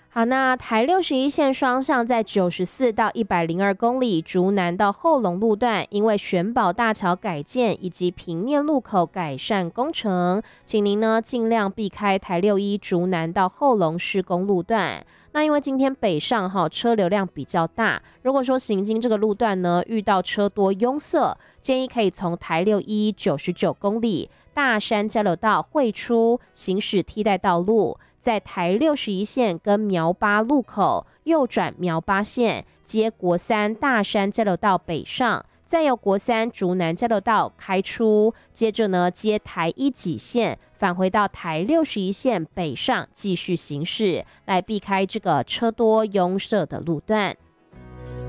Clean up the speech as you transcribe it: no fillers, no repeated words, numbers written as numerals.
好，那台61线双向在94到102公里，竹南到后龙路段，因为选宝大桥改建以及平面路口改善工程，请您呢尽量避开台61竹南到后龙施工路段。那因为今天北上车流量比较大，如果说行经这个路段呢遇到车多拥塞，建议可以从台61 99公里大山交流道汇出，行驶替代道路，在台61线跟苗八路口右转苗八线，接国三大山交流道北上，再由国三竹南交流道开出，接着呢接台一己线返回到台61线北上继续行驶，来避开这个车多拥塞的路段。